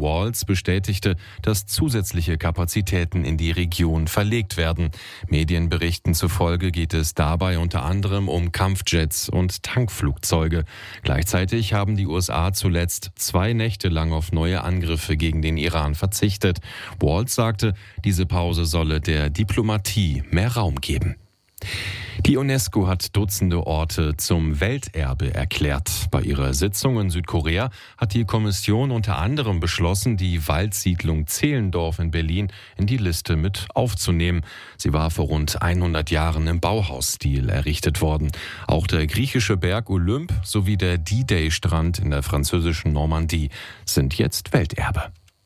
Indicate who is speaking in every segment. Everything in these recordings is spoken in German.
Speaker 1: Walz bestätigte, dass zusätzliche Kapazitäten in die Region verlegt werden. Medienberichten zufolge geht es dabei unter anderem um Kampfjets und Tankflugzeuge. Gleichzeitig haben die USA zuletzt 2 Nächte lang auf neue Angriffe gegen den Iran verzichtet. Walz sagte, diese Pause solle der Diplomatie mehr Raum geben. Die UNESCO hat Dutzende Orte zum Welterbe erklärt. Bei ihrer Sitzung in Südkorea hat die Kommission unter anderem beschlossen, die Waldsiedlung Zehlendorf in Berlin in die Liste mit aufzunehmen. Sie war vor rund 100 Jahren im Bauhausstil errichtet worden. Auch der griechische Berg Olymp sowie der D-Day-Strand in der französischen Normandie sind jetzt Welterbe.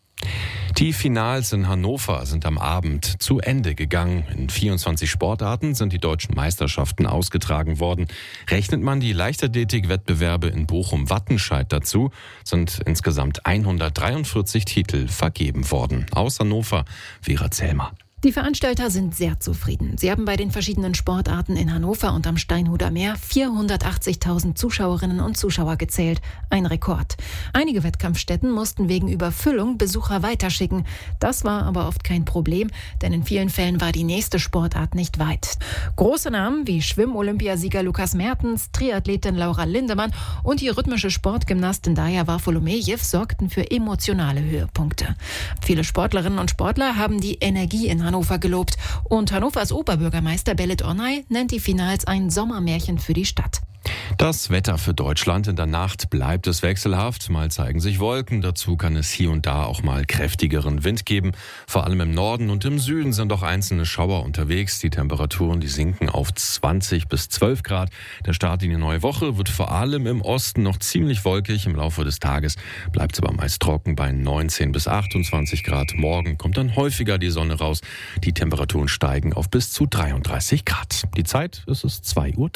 Speaker 1: Die Finals in Hannover sind am Abend zu Ende gegangen. In 24 Sportarten sind die deutschen Meisterschaften ausgetragen worden. Rechnet man die Leichtathletik-Wettbewerbe in Bochum-Wattenscheid dazu, sind insgesamt 143 Titel vergeben worden. Aus Hannover, Vera Zellmer.
Speaker 2: Die Veranstalter sind sehr zufrieden. Sie haben bei den verschiedenen Sportarten in Hannover und am Steinhuder Meer 480.000 Zuschauerinnen und Zuschauer gezählt. Ein Rekord. Einige Wettkampfstätten mussten wegen Überfüllung Besucher weiterschicken. Das war aber oft kein Problem, denn in vielen Fällen war die nächste Sportart nicht weit. Große Namen wie Schwimm-Olympiasieger Lukas Mertens, Triathletin Laura Lindemann und die rhythmische Sportgymnastin Daja Varfolomejew sorgten für emotionale Höhepunkte. Viele Sportlerinnen und Sportler haben die Energie in Hannover gelobt. Und Hannovers Oberbürgermeister Belit Ornay nennt die Finals ein Sommermärchen für die Stadt.
Speaker 1: Das Wetter für Deutschland: in der Nacht bleibt es wechselhaft. Mal zeigen sich Wolken. Dazu kann es hier und da auch mal kräftigeren Wind geben. Vor allem im Norden und im Süden sind auch einzelne Schauer unterwegs. Die Temperaturen, die sinken auf 20 bis 12 Grad. Der Start in die neue Woche wird vor allem im Osten noch ziemlich wolkig. Im Laufe des Tages bleibt es aber meist trocken bei 19 bis 28 Grad. Morgen kommt dann häufiger die Sonne raus. Die Temperaturen steigen auf bis zu 33 Grad. Die Zeit ist es 2:03 Uhr.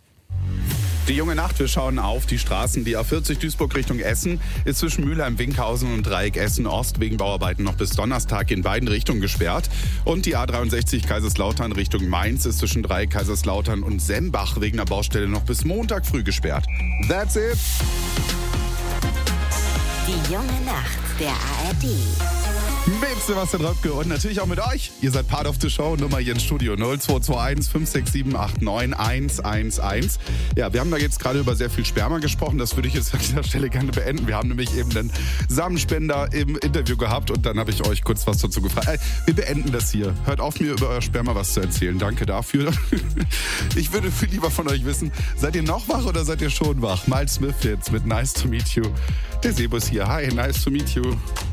Speaker 3: Die junge Nacht, wir schauen auf die Straßen. Die A40 Duisburg Richtung Essen ist zwischen Mülheim, Winkhausen und Dreieck Essen Ost wegen Bauarbeiten noch bis Donnerstag in beiden Richtungen gesperrt. Und die A63 Kaiserslautern Richtung Mainz ist zwischen Dreieck Kaiserslautern und Sembach wegen einer Baustelle noch bis Montag früh gesperrt. That's it.
Speaker 4: Die junge Nacht der ARD.
Speaker 3: Mit Sebastian Röpke und natürlich auch mit euch. Ihr seid Part of the Show. Nummer hier im Studio 0221 567 89 111. Ja, wir haben da jetzt gerade über sehr viel Sperma gesprochen. Das würde ich jetzt an dieser Stelle gerne beenden. Wir haben nämlich eben einen Samenspender im Interview gehabt und dann habe ich euch kurz was dazu gefragt. Wir beenden das hier. Hört auf, mir über euer Sperma was zu erzählen. Danke dafür. Ich würde viel lieber von euch wissen, seid ihr noch wach oder seid ihr schon wach? Miles Smith jetzt mit Nice to Meet You. Der Sebus hier. Hi, nice to meet you.